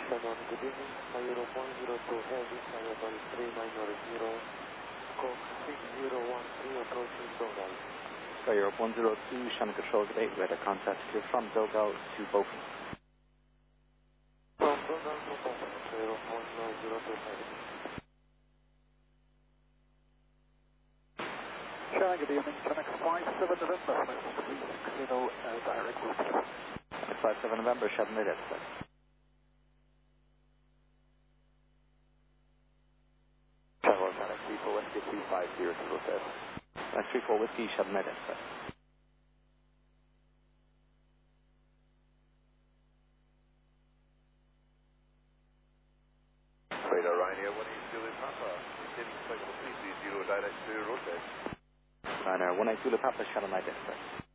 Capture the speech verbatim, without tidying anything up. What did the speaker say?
Shannon, good evening. zero point zero two heavy, Sayabal three nine zero, Cox six zero one three approaching Dogal. Skyr one zero two, Shannon Control, good day. Weather contact here from Dogal to Beaufort. From Dogal to Beaufort, zero point zero two heavy. Shannon, good evening. Connect five seven November, three six zero, uh, direct route. five seven November, seven minutes. Travel Connect three four Whiskey two five zero to rotate. three four Whiskey, seven minutes. Radar Ryanair one eight Zulu Papa, indicating flight three three zero direct to rotate. Ryanair one eight Zulu Papa, Shannon, I guess.